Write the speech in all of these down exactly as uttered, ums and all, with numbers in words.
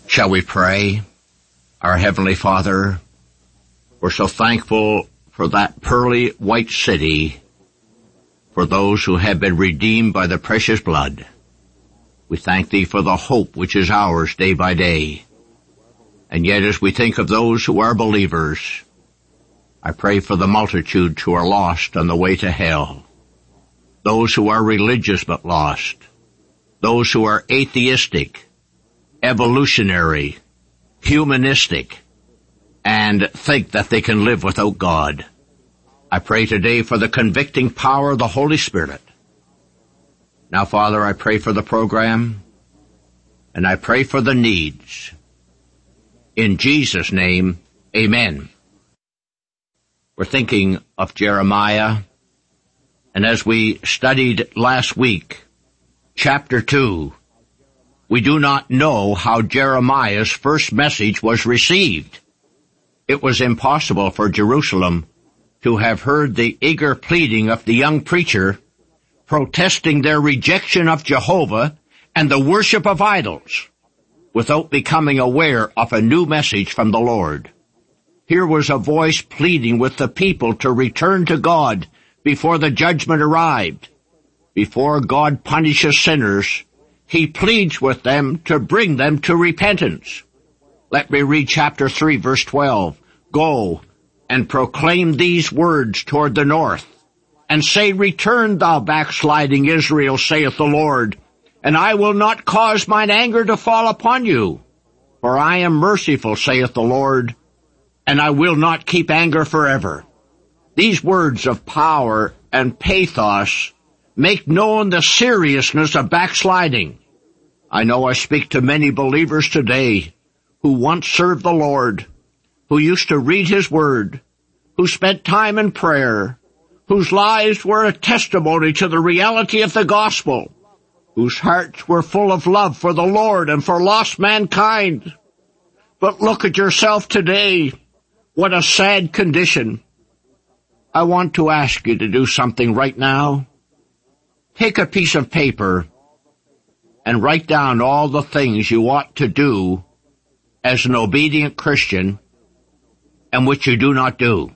Shall we pray? Our Heavenly Father, we're so thankful for that pearly white city, for those who have been redeemed by the precious blood. We thank Thee for the hope which is ours day by day. And yet as we think of those who are believers, I pray for the multitudes who are lost on the way to hell, those who are religious but lost, those who are atheistic, evolutionary, humanistic, and think that they can live without God. I pray today for the convicting power of the Holy Spirit. Now, Father, I pray for the program, and I pray for the needs. In Jesus' name, amen. We're thinking of Jeremiah, and as we studied last week, chapter two, we do not know how Jeremiah's first message was received. It was impossible for Jerusalem to have heard the eager pleading of the young preacher protesting their rejection of Jehovah and the worship of idols without becoming aware of a new message from the Lord. Here was a voice pleading with the people to return to God before the judgment arrived. Before God punishes sinners, He pleads with them to bring them to repentance. Let me read chapter three, verse twelve. Go and proclaim these words toward the north, and say, Return, thou backsliding Israel, saith the Lord, and I will not cause mine anger to fall upon you. For I am merciful, saith the Lord, and I will not keep anger forever. These words of power and pathos make known the seriousness of backsliding. I know I speak to many believers today who once served the Lord, who used to read His Word, who spent time in prayer, whose lives were a testimony to the reality of the gospel, whose hearts were full of love for the Lord and for lost mankind. But look at yourself today. What a sad condition. I want to ask you to do something right now. Take a piece of paper and write down all the things you ought to do as an obedient Christian and which you do not do.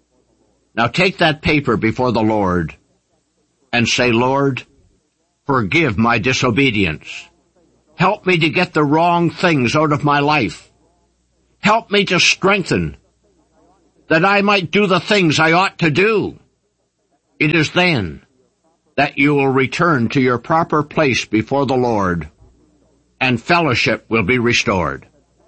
Now take that paper before the Lord and say, Lord, forgive my disobedience. Help me to get the wrong things out of my life. Help me to strengthen that I might do the things I ought to do. It is then that you will return to your proper place before the Lord, and fellowship will be restored.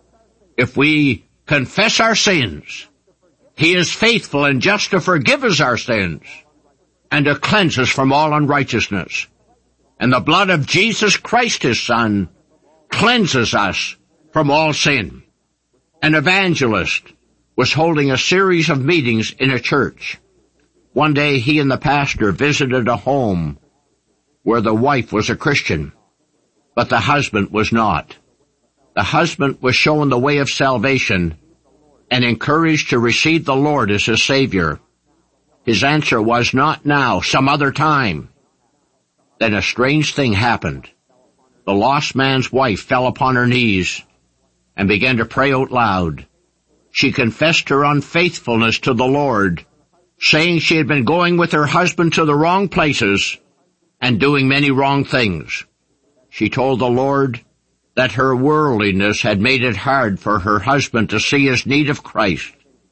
If we confess our sins, He is faithful and just to forgive us our sins, and to cleanse us from all unrighteousness. And the blood of Jesus Christ, His Son, cleanses us from all sin. An evangelist was holding a series of meetings in a church. One day he and the pastor visited a home where the wife was a Christian, but the husband was not. The husband was shown the way of salvation and encouraged to receive the Lord as his Savior. His answer was, not now, some other time. Then a strange thing happened. The lost man's wife fell upon her knees and began to pray out loud. She confessed her unfaithfulness to the Lord, saying she had been going with her husband to the wrong places and doing many wrong things. She told the Lord that her worldliness had made it hard for her husband to see his need of Christ.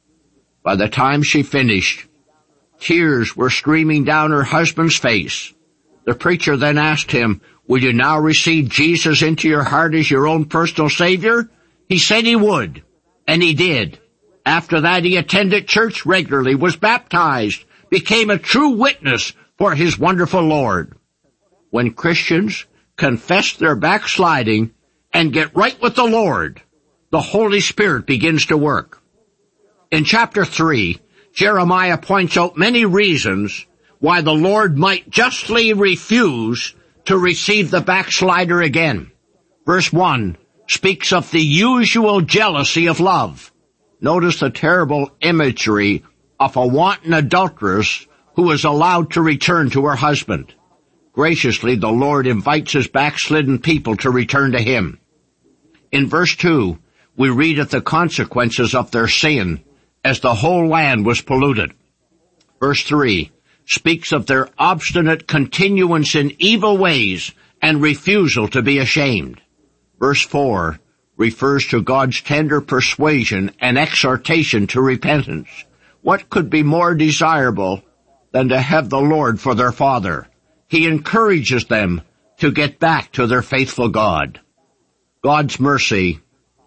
By the time she finished, tears were streaming down her husband's face. The preacher then asked him, will you now receive Jesus into your heart as your own personal Savior? He said he would, and he did. After that, he attended church regularly, was baptized, became a true witness for his wonderful Lord. When Christians confess their backsliding and get right with the Lord, the Holy Spirit begins to work. In chapter three, Jeremiah points out many reasons why the Lord might justly refuse to receive the backslider again. Verse one speaks of the usual jealousy of love. Notice the terrible imagery of a wanton adulteress who is allowed to return to her husband. Graciously, the Lord invites his backslidden people to return to him. In verse two, we read of the consequences of their sin as the whole land was polluted. Verse three speaks of their obstinate continuance in evil ways and refusal to be ashamed. Verse four refers to God's tender persuasion and exhortation to repentance. What could be more desirable than to have the Lord for their Father? He encourages them to get back to their faithful God. God's mercy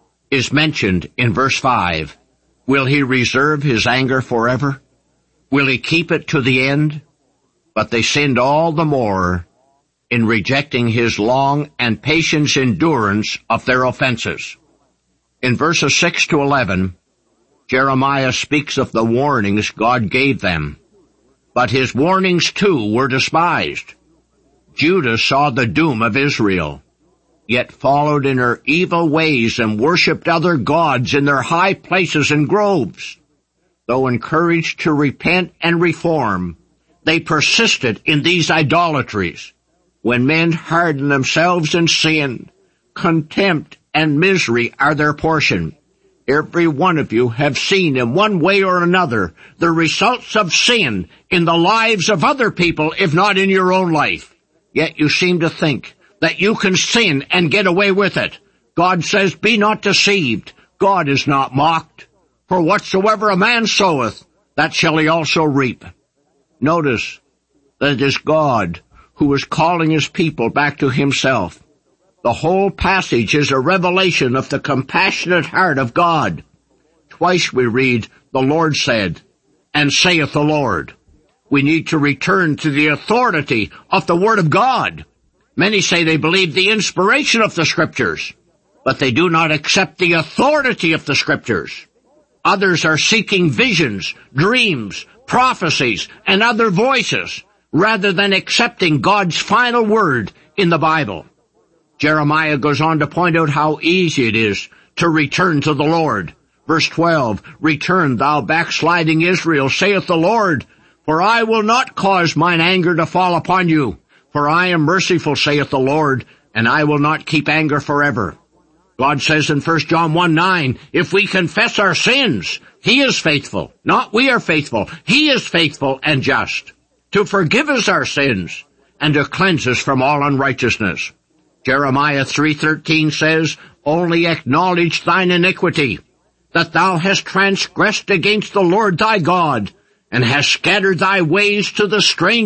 is mentioned in verse five. Will he reserve his anger forever? Will he keep it to the end? But they sinned all the more in rejecting his long and patient endurance of their offenses. In verses six to eleven, Jeremiah speaks of the warnings God gave them. But his warnings too were despised. Judah saw the doom of Israel, yet followed in her evil ways and worshipped other gods in their high places and groves. Though encouraged to repent and reform, they persisted in these idolatries. When men harden themselves in sin, contempt and misery are their portion. Every one of you have seen in one way or another the results of sin in the lives of other people, if not in your own life. Yet you seem to think that you can sin and get away with it. God says, be not deceived. God is not mocked. For whatsoever a man soweth, that shall he also reap. Notice that it is God who is calling his people back to himself. The whole passage is a revelation of the compassionate heart of God. Twice we read, the Lord said, and saith the Lord. We need to return to the authority of the Word of God. Many say they believe the inspiration of the Scriptures, but they do not accept the authority of the Scriptures. Others are seeking visions, dreams, prophecies, and other voices, rather than accepting God's final word in the Bible. Jeremiah goes on to point out how easy it is to return to the Lord. Verse twelve, return, thou backsliding Israel, saith the Lord, for I will not cause mine anger to fall upon you. For I am merciful, saith the Lord, and I will not keep anger forever. God says in First John one nine, if we confess our sins, he is faithful. Not we are faithful. He is faithful and just to forgive us our sins and to cleanse us from all unrighteousness. Jeremiah three thirteen says, only acknowledge thine iniquity, that thou hast transgressed against the Lord thy God, and hast scattered thy ways to the stranger.